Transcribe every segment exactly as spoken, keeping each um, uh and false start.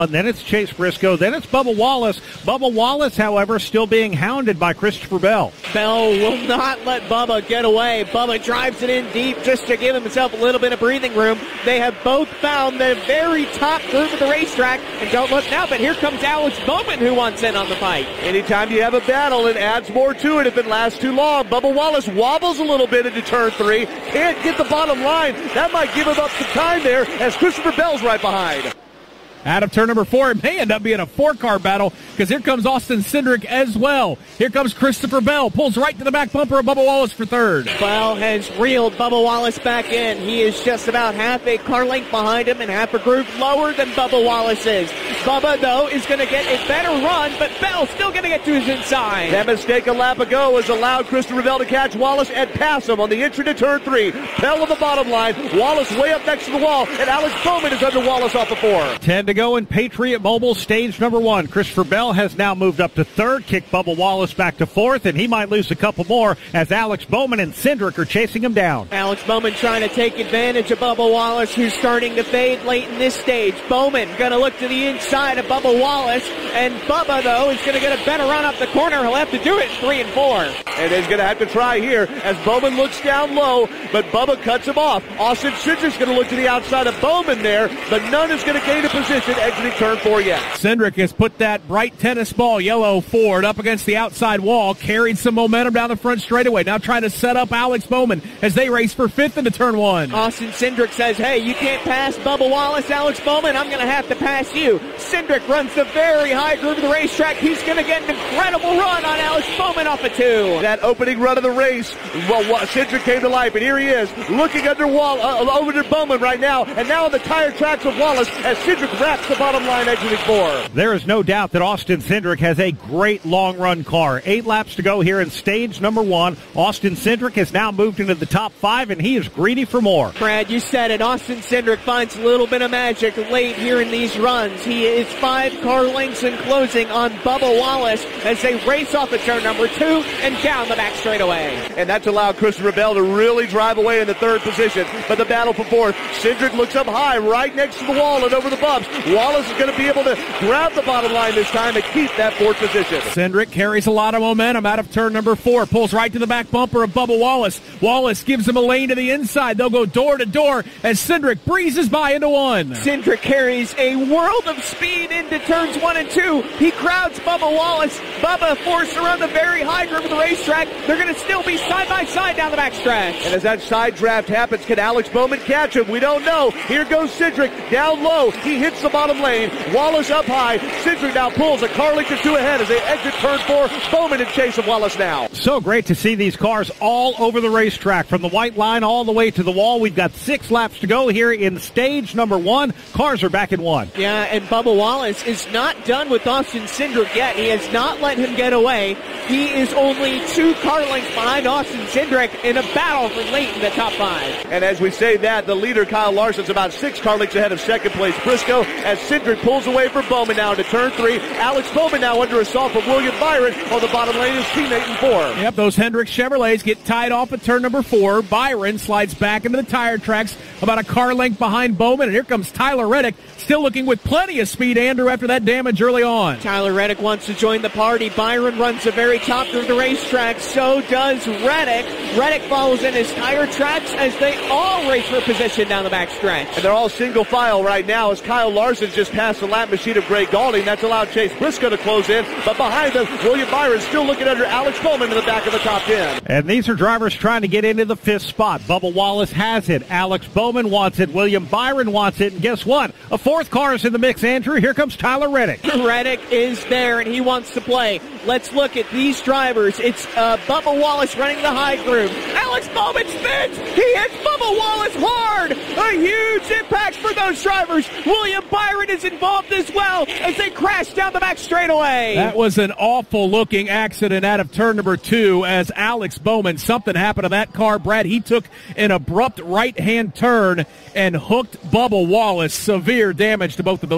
And then it's Chase Briscoe. Then it's Bubba Wallace. Bubba Wallace, however, still being hounded by Christopher Bell. Bell will not let Bubba get away. Bubba drives it in deep just to give himself a little bit of breathing room. They have both found the very top groove of the racetrack. And don't look now, but here comes Alex Bowman, who wants in on the fight. Anytime you have a battle, it adds more to it if it lasts too long. Bubba Wallace wobbles a little bit into turn three. Can't get the bottom line. That might give him up some time there as Christopher Bell's right behind. Out of turn number four, it may end up being a four-car battle because here comes Austin Cindric as well. Here comes Christopher Bell, pulls right to the back bumper of Bubba Wallace for third. Bell has reeled Bubba Wallace back in. He is just about half a car length behind him and half a groove lower than Bubba Wallace is. Bubba, though, is going to get a better run, but Bell still going to get to his inside. That mistake a lap ago has allowed Christopher Bell to catch Wallace and pass him on the entry to turn three. Bell on the bottom line, Wallace way up next to the wall, and Alex Bowman is under Wallace off the four. Ten to go in Patriot Mobile stage number one. Christopher Bell has now moved up to third, kicked Bubba Wallace back to fourth, and he might lose a couple more as Alex Bowman and Cindric are chasing him down. Alex Bowman trying to take advantage of Bubba Wallace, who's starting to fade late in this stage. Bowman going to look to the inside of Bubba Wallace, and Bubba, though, is going to get a better run up the corner. He'll have to do it in three and four. And he's going to have to try here as Bowman looks down low, but Bubba cuts him off. Austin Cindric's going to look to the outside of Bowman there, but none is going to gain a position exiting turn four yet. Cindric has put that bright tennis ball yellow Ford up against the outside wall, carried some momentum down the front straightaway. Now trying to set up Alex Bowman as they race for fifth into turn one. Austin Cindric says, hey, you can't pass Bubba Wallace, Alex Bowman. I'm going to have to pass you. Cindric runs the very high groove of the racetrack. He's going to get an incredible run on Alex Bowman off of two. That opening run of the race, well, Cindric came to life, and here he is, looking under Wall, uh, over to Bowman right now, and now on the tire tracks of Wallace as Cindric wraps the bottom line exiting four. There is no doubt that Austin Cindric has a great long-run car. Eight laps to go here in stage number one. Austin Cindric has now moved into the top five, and he is greedy for more. Brad, you said it. Austin Cindric finds a little bit of magic late here in these runs. He is five car lengths in closing on Bubba Wallace as they race off at turn number two and down the back straightaway. And that's allowed Christopher Bell to really drive away in the third position. But the battle for fourth, Cindric looks up high right next to the wall and over the bumps. Wallace is going to be able to grab the bottom line this time and keep that fourth position. Cindric carries a lot of momentum out of turn number four, pulls right to the back bumper of Bubba Wallace. Wallace gives him a lane to the inside. They'll go door to door as Cindric breezes by into one. Cindric carries a world of speed into turns one and two. He crowds Bubba Wallace. Bubba forced around the very high groove of the racetrack. They're going to still be side by side down the back stretch. And as that side draft happens, can Alex Bowman catch him? We don't know. Here goes Cindric down low. He hits the bottom lane. Wallace up high. Cindric now pulls a car length or two ahead as they exit turn four. Bowman in chase of Wallace now. So great to see these cars all over the racetrack, from the white line all the way to the wall. We've got six laps to go here in stage number one. Cars are back in one. Yeah, and Bubba Wallace is not done with Austin Cindric yet. He has not let him get away. He is only two car lengths behind Austin Cindric in a battle for late in the top five. And as we say that, the leader, Kyle Larson's about six car lengths ahead of second place Briscoe as Cindric pulls away from Bowman now into turn three. Alex Bowman now under assault from William Byron on the bottom lane, his teammate in four. Yep, those Hendrick Chevrolets get tied off at turn number four. Byron slides back into the tire tracks about a car length behind Bowman, and here comes Tyler Reddick, still looking with plenty of speed, Andrew, after that damage early on. Tyler Reddick wants to join the party. Byron runs the very top of the racetrack. So does Reddick. Reddick follows in his tire tracks as they all race for position down the back stretch. And they're all single file right now as Kyle Larson just passed the lap machine of Greg Gaulding. That's allowed Chase Briscoe to close in. But behind them, William Byron still looking under Alex Bowman in the back of the top ten. And these are drivers trying to get into the fifth spot. Bubba Wallace has it. Alex Bowman wants it. William Byron wants it. And guess what? A fourth car is in the mix, Andrew. Here comes Tyler Reddick. Reddick is there, and he wants to play. Let's look at these drivers. It's uh, Bubba Wallace running the high groove. Alex Bowman spins. He hits Bubba Wallace hard. A huge impact for those drivers. William Byron is involved as well as they crash down the back straightaway. That was an awful-looking accident out of turn number two as Alex Bowman, something happened to that car, Brad. He took an abrupt right-hand turn and hooked Bubba Wallace. Severe damage to both of those cars.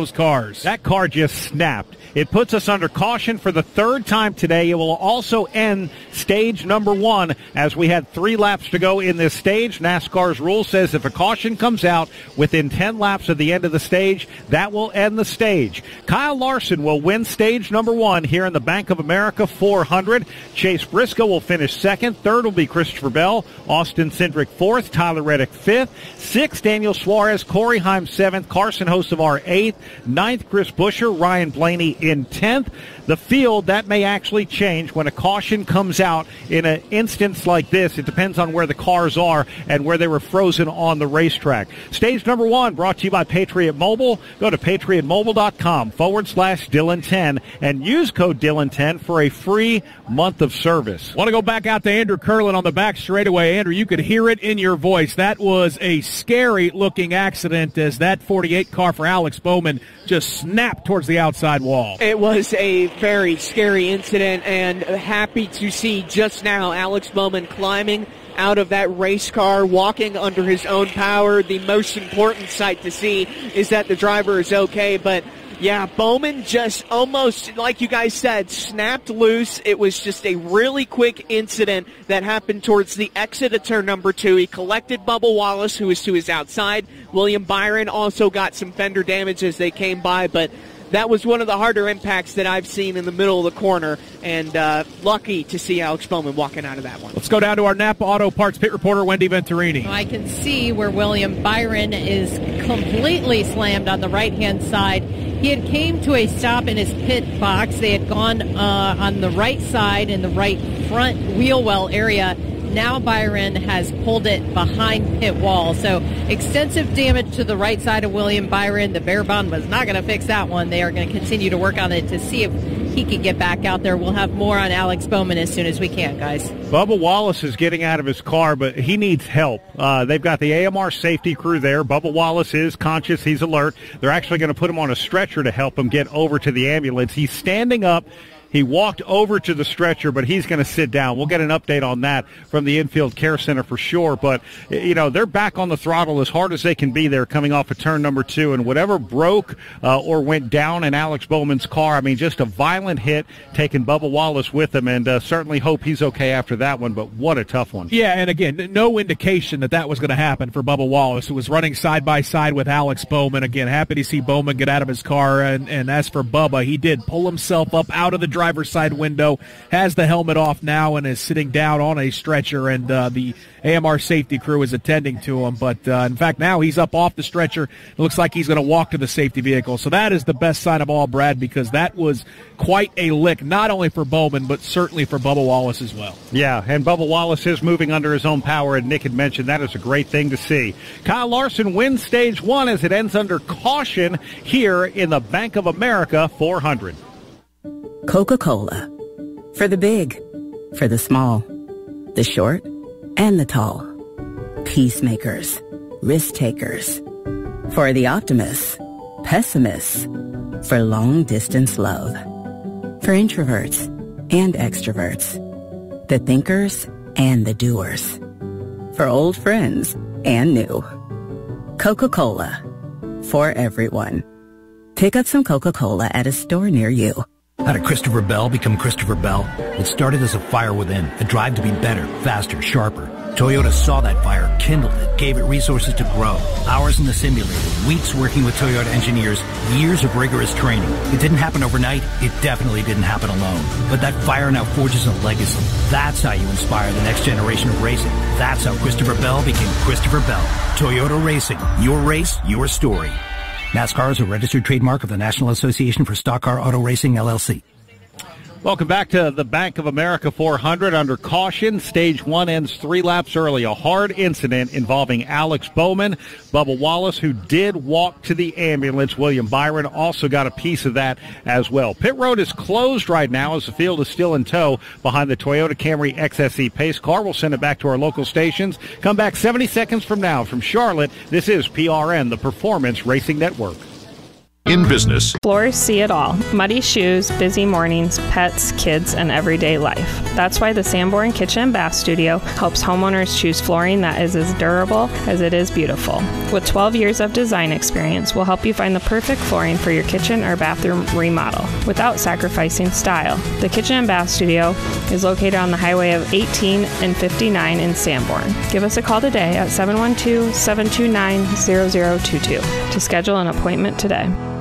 cars. That car just snapped. It puts us under caution for the third time today. It will also end stage number one as we had three laps to go in this stage. NASCAR's rule says if a caution comes out within ten laps of the end of the stage, that will end the stage. Kyle Larson will win stage number one here in the Bank of America four hundred. Chase Briscoe will finish second. Third will be Christopher Bell. Austin Cindric fourth. Tyler Reddick fifth. Sixth, Daniel Suarez. Corey Heim seventh. Carson Hocevar eighth. Ninth, Chris Buescher. Ryan Blaney in tenth. The field, that may actually change when a caution comes out in an instance like this. It depends on where the cars are and where they were frozen on the racetrack. Stage number one brought to you by Patriot Mobile. Go to patriotmobile.com forward slash Dylan ten and use code Dylan ten for a free month of service. Want to go back out to Andrew Curlin on the back straightaway. Andrew, you could hear it in your voice. That was a scary-looking accident as that forty-eight car for Alex Bowman just snapped towards the outside wall. It was a very scary incident, and happy to see just now Alex Bowman climbing out of that race car, walking under his own power. The most important sight to see is that the driver is okay, but yeah, Bowman just almost, like you guys said, snapped loose. It was just a really quick incident that happened towards the exit of turn number two. He collected Bubba Wallace, who was to his outside. William Byron also got some fender damage as they came by, but that was one of the harder impacts that I've seen in the middle of the corner, and uh, lucky to see Alex Bowman walking out of that one. Let's go down to our Napa Auto Parts pit reporter, Wendy Venturini. I can see where William Byron is completely slammed on the right-hand side. He had came to a stop in his pit box. They had gone uh, on the right side in the right front wheel well area. Now Byron has pulled it behind pit wall. So extensive damage to the right side of William Byron. The Bear Bond was not going to fix that one. They are going to continue to work on it to see if he can get back out there. We'll have more on Alex Bowman as soon as we can, guys. Bubba Wallace is getting out of his car, but he needs help. Uh, they've got the A M R safety crew there. Bubba Wallace is conscious. He's alert. They're actually going to put him on a stretcher to help him get over to the ambulance. He's standing up. He walked over to the stretcher, but he's going to sit down. We'll get an update on that from the Infield Care Center for sure. But, you know, they're back on the throttle as hard as they can be there coming off of turn number two. And whatever broke uh, or went down in Alex Bowman's car, I mean, just a violent hit, taking Bubba Wallace with him. And uh, certainly hope he's okay after that one. But what a tough one. Yeah, and again, no indication that that was going to happen for Bubba Wallace, who was running side by side with Alex Bowman. Again, happy to see Bowman get out of his car. And, and as for Bubba, he did pull himself up out of the driver's side window. Has the helmet off now and is sitting down on a stretcher, and uh, the A M R safety crew is attending to him. But, uh, in fact, now he's up off the stretcher. It looks like he's going to walk to the safety vehicle. So that is the best sign of all, Brad, because that was quite a lick, not only for Bowman, but certainly for Bubba Wallace as well. Yeah, and Bubba Wallace is moving under his own power, and Nick had mentioned that is a great thing to see. Kyle Larson wins stage one as it ends under caution here in the Bank of America four hundred. Coca-Cola. For the big, for the small, the short, and the tall. Peacemakers, risk takers. For the optimists, pessimists. For long-distance love. For introverts and extroverts. The thinkers and the doers. For old friends and new. Coca-Cola. For everyone. Pick up some Coca-Cola at a store near you. How did Christopher Bell become Christopher Bell? It started as a fire within, a drive to be better, faster, sharper. Toyota saw that fire, kindled it, gave it resources to grow. Hours in the simulator, weeks working with Toyota engineers, years of rigorous training. It didn't happen overnight. It definitely didn't happen alone. But that fire now forges a legacy. That's how you inspire the next generation of racing. That's how Christopher Bell became Christopher Bell. Toyota Racing. Your race, your story. NASCAR is a registered trademark of the National Association for Stock Car Auto Racing, L L C. Welcome back to the Bank of America four hundred. Under caution, stage one ends three laps early. A hard incident involving Alex Bowman, Bubba Wallace, who did walk to the ambulance. William Byron also got a piece of that as well. Pit road is closed right now as the field is still in tow behind the Toyota Camry X S E pace car. We'll send it back to our local stations. Come back seventy seconds from now from Charlotte. This is P R N, the Performance Racing Network. In business. Floors see it all. Muddy shoes, busy mornings, pets, kids, and everyday life. That's why the Sanborn Kitchen and Bath Studio helps homeowners choose flooring that is as durable as it is beautiful. With twelve years of design experience, we'll help you find the perfect flooring for your kitchen or bathroom remodel without sacrificing style. The Kitchen and Bath Studio is located on the highway of eighteen and fifty-nine in Sanborn. Give us a call today at seven one two, seven two nine, zero zero two two to schedule an appointment today.